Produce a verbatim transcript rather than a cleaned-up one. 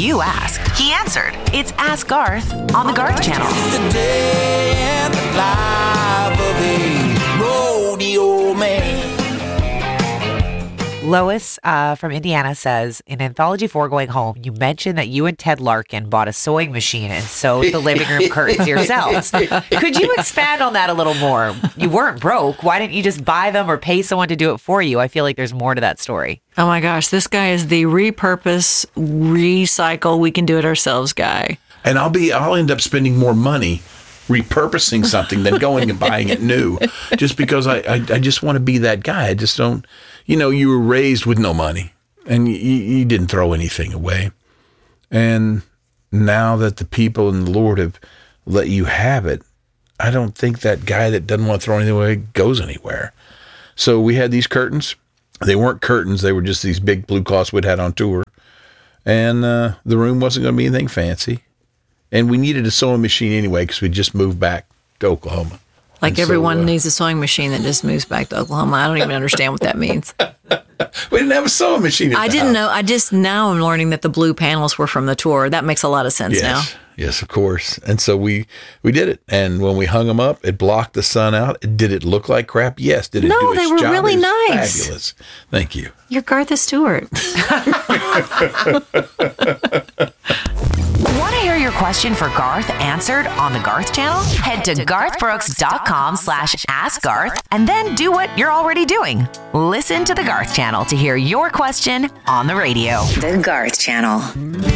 You ask, he answered. It's Ask Garth on the Garth Channel. It's the day and the life of a rodeo man. Lois uh, from Indiana says, in Anthology four Going Home, you mentioned that you and Ted Larkin bought a sewing machine and sewed the living room curtains yourselves. Could you expand on that a little more? You weren't broke. Why didn't you just buy them or pay someone to do it for you? I feel like there's more to that story. Oh my gosh, this guy is the repurpose, recycle, we can do it ourselves guy. And I'll be, I'll end up spending more money repurposing something than going and buying it new, just because I, I, I just want to be that guy. I just don't, you know, you were raised with no money and you, you didn't throw anything away. And now that the people in the Lord have let you have it, I don't think that guy that doesn't want to throw anything away goes anywhere. So we had these curtains. They weren't curtains. They were just these big blue cloths we'd had on tour. And uh, the room wasn't going to be anything fancy. And we needed a sewing machine anyway because we just moved back to Oklahoma. Like and everyone so, uh, needs a sewing machine that just moves back to Oklahoma. I don't even understand what that means. We didn't have a sewing machine at I the didn't house. know. I just now I'm learning that the blue panels were from the tour. That makes a lot of sense Yes. now. Yes, of course. And so we, we did it. And when we hung them up, it blocked the sun out. Did it look like crap? Yes. Did it No, do its they were job? really It was nice. Fabulous. Thank you. You're Gartha Stewart. Want to hear your question for Garth answered on the Garth Channel? Head to garthbrooks.com slash ask Garth and then do what you're already doing. Listen to the Garth Channel to hear your question on the radio. The Garth Channel.